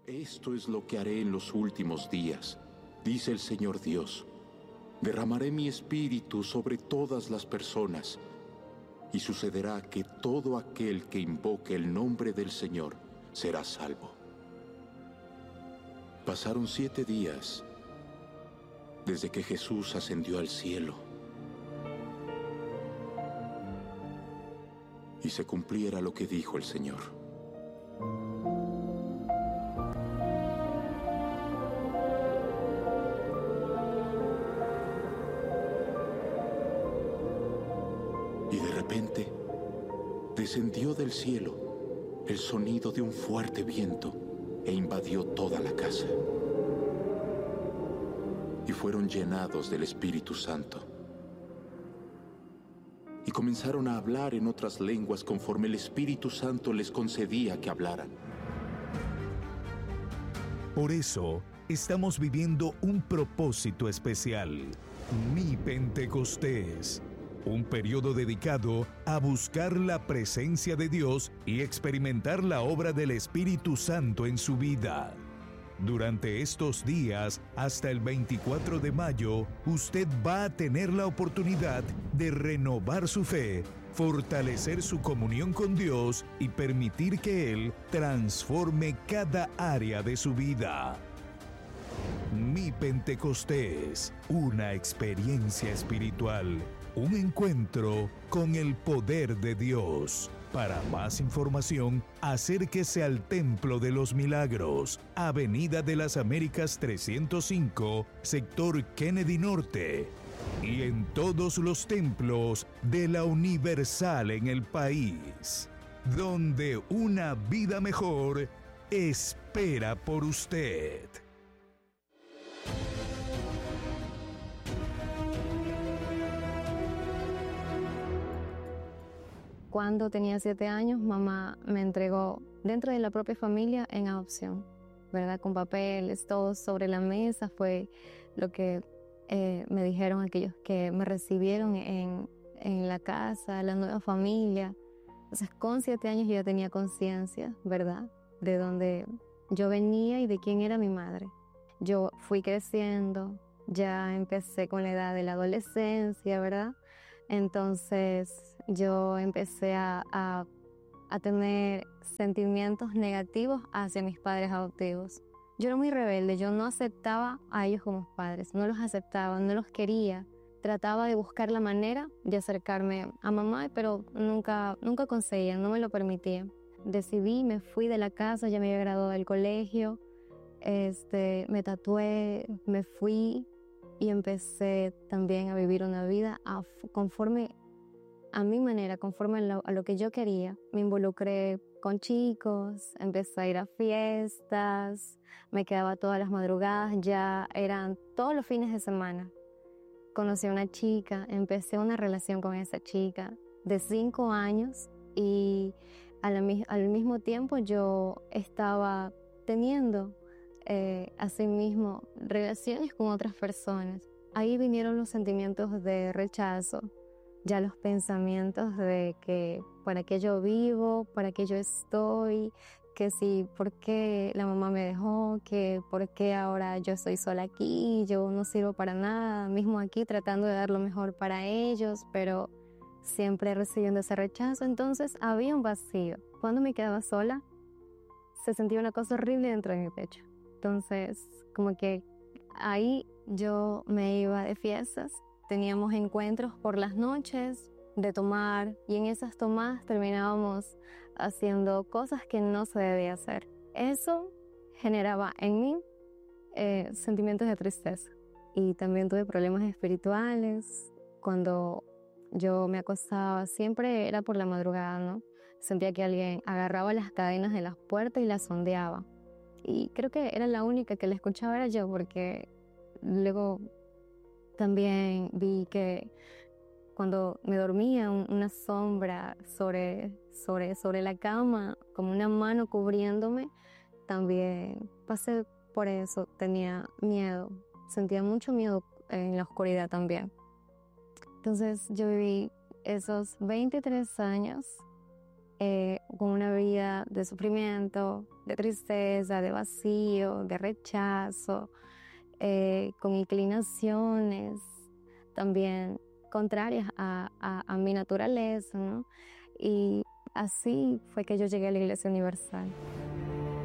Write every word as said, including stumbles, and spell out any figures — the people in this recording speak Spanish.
Esto es lo que haré en los últimos días, dice el Señor Dios. Derramaré mi espíritu sobre todas las personas, y sucederá que todo aquel que invoque el nombre del Señor será salvo. Pasaron siete días desde que Jesús ascendió al cielo, y se cumpliera lo que dijo el Señor. Y de repente descendió del cielo el sonido de un fuerte viento e invadió toda la casa. Y fueron llenados del Espíritu Santo. Y comenzaron a hablar en otras lenguas conforme el Espíritu Santo les concedía que hablaran. Por eso, estamos viviendo un propósito especial, Mi Pentecostés. Un periodo dedicado a buscar la presencia de Dios y experimentar la obra del Espíritu Santo en su vida. Durante estos días, hasta el veinticuatro de mayo, usted va a tener la oportunidad de renovar su fe, fortalecer su comunión con Dios y permitir que Él transforme cada área de su vida. Mi Pentecostés, una experiencia espiritual, un encuentro con el poder de Dios. Para más información, acérquese al Templo de los Milagros, Avenida de las Américas trescientos cinco, sector Kennedy Norte, y en todos los templos de la Universal en el país, donde una vida mejor espera por usted. Cuando tenía siete años, mamá me entregó dentro de la propia familia en adopción, ¿verdad? Con papeles, todo sobre la mesa fue lo que eh, me dijeron aquellos que me recibieron en, en la casa, la nueva familia. Entonces, con siete años yo ya tenía conciencia, ¿verdad? De dónde yo venía y de quién era mi madre. Yo fui creciendo, ya empecé con la edad de la adolescencia, ¿verdad? Entonces yo empecé a, a, a tener sentimientos negativos hacia mis padres adoptivos. Yo era muy rebelde, yo no aceptaba a ellos como padres, no los aceptaba, no los quería. Trataba de buscar la manera de acercarme a mamá, pero nunca, nunca conseguía, no me lo permitía. Decidí, me fui de la casa, ya me había graduado del colegio, este, me tatué, me fui. Y empecé también a vivir una vida a, conforme a mi manera, conforme a lo, a lo que yo quería. Me involucré con chicos, empecé a ir a fiestas, me quedaba todas las madrugadas, ya eran todos los fines de semana. Conocí a una chica, empecé una relación con esa chica de cinco años y al, al mismo tiempo yo estaba teniendo Eh, asimismo, relaciones con otras personas. Ahí vinieron los sentimientos de rechazo, ya los pensamientos de que para qué yo vivo, para qué yo estoy, que si, por qué la mamá me dejó, que por qué ahora yo estoy sola aquí, yo no sirvo para nada, mismo aquí tratando de dar lo mejor para ellos, pero siempre recibiendo ese rechazo. Entonces había un vacío. Cuando me quedaba sola, se sentía una cosa horrible dentro de mi pecho. Entonces, como que ahí yo me iba de fiestas, teníamos encuentros por las noches de tomar y en esas tomadas terminábamos haciendo cosas que no se debía hacer. Eso generaba en mí eh, sentimientos de tristeza y también tuve problemas espirituales. Cuando yo me acostaba, siempre era por la madrugada, ¿no? Sentía que alguien agarraba las cadenas de las puertas y las sondeaba. Y creo que era la única que la escuchaba era yo, porque luego también vi que cuando me dormía una sombra sobre, sobre, sobre la cama, como una mano cubriéndome, también pasé por eso, tenía miedo, sentía mucho miedo en la oscuridad también. Entonces yo viví esos veintitrés años eh, con una vida de sufrimiento, de tristeza, de vacío, de rechazo, eh, con inclinaciones también contrarias a, a, a mi naturaleza, ¿no? Y así fue que yo llegué a la Iglesia Universal.